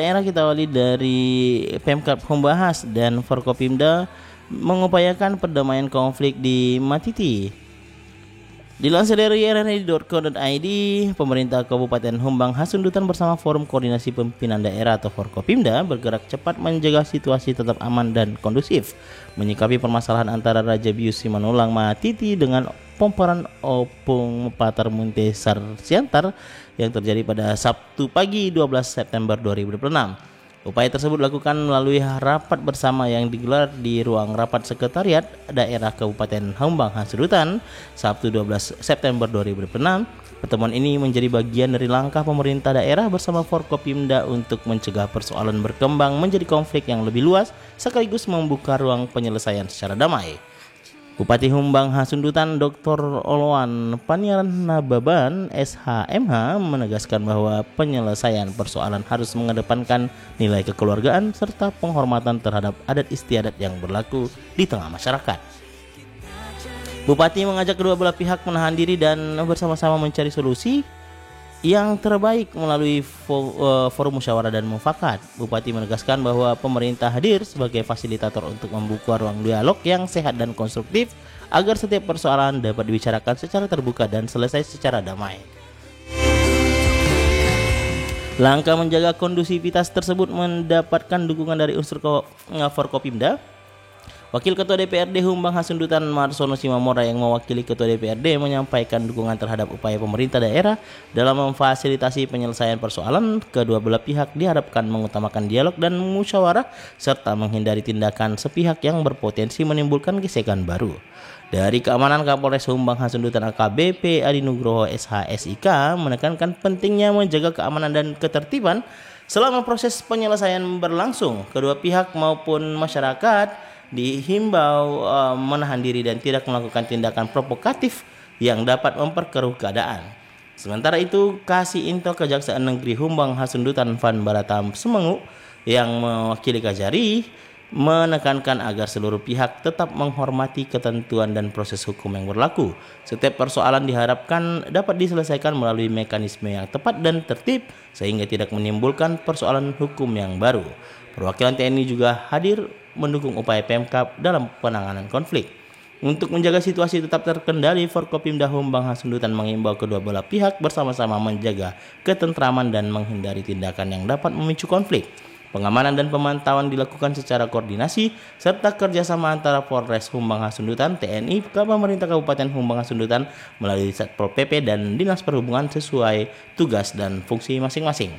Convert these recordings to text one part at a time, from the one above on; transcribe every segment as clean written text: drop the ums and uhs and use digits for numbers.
Daerah kita awali dari Pemkab Humbahas dan Forkopimda mengupayakan perdamaian konflik di Matiti. Dilansir dari rri.co.id, pemerintah Kabupaten Humbang Hasundutan bersama Forum Koordinasi Pimpinan Daerah atau Forkopimda bergerak cepat menjaga situasi tetap aman dan kondusif, menyikapi permasalahan antara Raja Bius Simanulang Matiti dengan Pomparan Opung Patar Munte Sarsiantar yang terjadi pada Sabtu pagi 12 September 2026. Upaya tersebut dilakukan melalui rapat bersama yang digelar di ruang rapat Sekretariat Daerah Kabupaten Humbang Hasundutan Sabtu 12 September 2026. Pertemuan ini menjadi bagian dari langkah pemerintah daerah bersama Forkopimda untuk mencegah persoalan berkembang menjadi konflik yang lebih luas sekaligus membuka ruang penyelesaian secara damai. Bupati Humbang Hasundutan Dr. Oloan Paniarnababan SHMH menegaskan bahwa penyelesaian persoalan harus mengedepankan nilai kekeluargaan serta penghormatan terhadap adat istiadat yang berlaku di tengah masyarakat. Bupati mengajak kedua belah pihak menahan diri dan bersama-sama mencari solusi yang terbaik melalui forum musyawarah dan mufakat. Bupati menegaskan bahwa pemerintah hadir sebagai fasilitator untuk membuka ruang dialog yang sehat dan konstruktif agar setiap persoalan dapat dibicarakan secara terbuka dan selesai secara damai. Langkah menjaga kondusivitas tersebut mendapatkan dukungan dari unsur Forkopimda. Wakil Ketua DPRD Humbang Hasundutan Marsono Simamora yang mewakili Ketua DPRD menyampaikan dukungan terhadap upaya pemerintah daerah dalam memfasilitasi penyelesaian persoalan. Kedua belah pihak diharapkan mengutamakan dialog dan musyawarah serta menghindari tindakan sepihak yang berpotensi menimbulkan gesekan baru. Dari keamanan, Kapolres Humbang Hasundutan AKBP Adi Nugroho SHSIK menekankan pentingnya menjaga keamanan dan ketertiban selama proses penyelesaian berlangsung. Kedua pihak maupun masyarakat dihimbau menahan diri dan tidak melakukan tindakan provokatif yang dapat memperkeruh keadaan. Sementara itu, Kasih Intel Kejaksaan Negeri Humbang Hasundutan Van Baratam Semengu yang mewakili Kajari menekankan agar seluruh pihak tetap menghormati ketentuan dan proses hukum yang berlaku. Setiap persoalan diharapkan dapat diselesaikan melalui mekanisme yang tepat dan tertib sehingga tidak menimbulkan persoalan hukum yang baru. Perwakilan TNI juga hadir mendukung upaya Pemkab dalam penanganan konflik. Untuk menjaga situasi tetap terkendali, Forkopimda Humbang Hasundutan mengimbau kedua belah pihak bersama-sama menjaga ketentraman dan menghindari tindakan yang dapat memicu konflik. Pengamanan dan pemantauan dilakukan secara koordinasi serta kerjasama antara Polres Humbang Hasundutan, TNI, pemerintah Kabupaten Humbang Hasundutan melalui Satpol PP dan Dinas Perhubungan sesuai tugas dan fungsi masing-masing.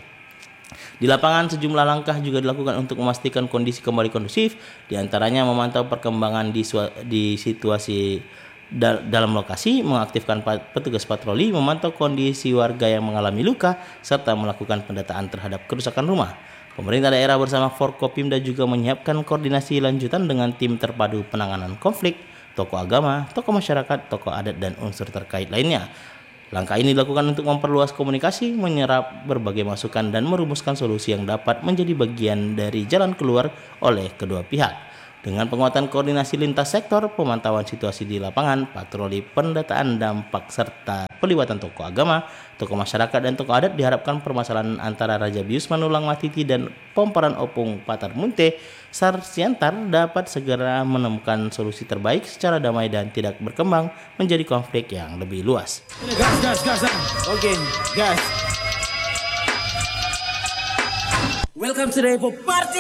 Di lapangan, sejumlah langkah juga dilakukan untuk memastikan kondisi kembali kondusif, diantaranya memantau perkembangan di situasi dalam lokasi, mengaktifkan petugas patroli, memantau kondisi warga yang mengalami luka, serta melakukan pendataan terhadap kerusakan rumah. Pemerintah daerah bersama Forkopimda juga menyiapkan koordinasi lanjutan dengan tim terpadu penanganan konflik, tokoh agama, tokoh masyarakat, tokoh adat, dan unsur terkait lainnya. Langkah ini dilakukan untuk memperluas komunikasi, menyerap berbagai masukan, dan merumuskan solusi yang dapat menjadi bagian dari jalan keluar oleh kedua pihak. Dengan penguatan koordinasi lintas sektor, pemantauan situasi di lapangan, patroli pendataan dampak, serta pelibatan tokoh agama, tokoh masyarakat, dan tokoh adat, diharapkan permasalahan antara Raja Bius Manulang Matiti dan Pomparan Opung Patar Munte Sarsiantar dapat segera menemukan solusi terbaik secara damai dan tidak berkembang menjadi konflik yang lebih luas. Gas. Oke, gas. Welcome to the Party.